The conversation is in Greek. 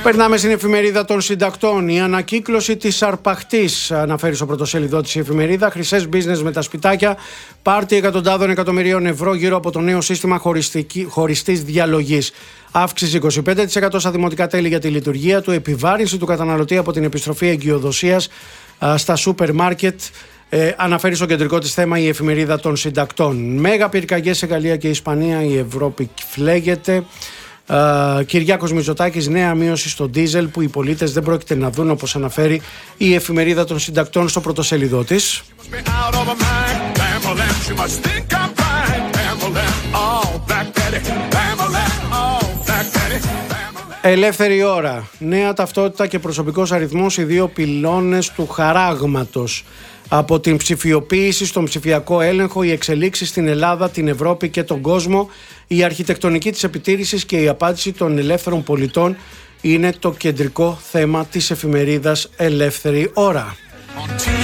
Περνάμε στην εφημερίδα των συντακτών. Η ανακύκλωση της αρπαχτής, αναφέρει στο πρωτοσέλιδό της η εφημερίδα. Χρυσές business με τα σπιτάκια. Πάρτι εκατοντάδων εκατομμυρίων ευρώ γύρω από το νέο σύστημα χωριστής διαλογής. Αύξηση 25% στα δημοτικά τέλη για τη λειτουργία του. Επιβάρυνση του καταναλωτή από την επιστροφή εγκυοδοσίας στα σούπερ μάρκετ. Αναφέρει στο κεντρικό της θέμα η εφημερίδα των συντακτών. Μέγα πυρκαγιές σε Γαλλία και Ισπανία. Η Ευρώπη φλέγεται. Κυριάκος Μητσοτάκης, νέα μείωση στο ντίζελ που οι πολίτες δεν πρόκειται να δουν, όπως αναφέρει η εφημερίδα των συντακτών στο πρωτοσέλιδό της. Ελεύθερη ώρα. Νέα ταυτότητα και προσωπικός αριθμός, οι δύο πυλώνες του χαράγματος. Από την ψηφιοποίηση στον ψηφιακό έλεγχο, οι εξελίξεις στην Ελλάδα, την Ευρώπη και τον κόσμο, η αρχιτεκτονική της επιτήρησης και η απάντηση των ελεύθερων πολιτών είναι το κεντρικό θέμα της εφημερίδας Ελεύθερη Ώρα.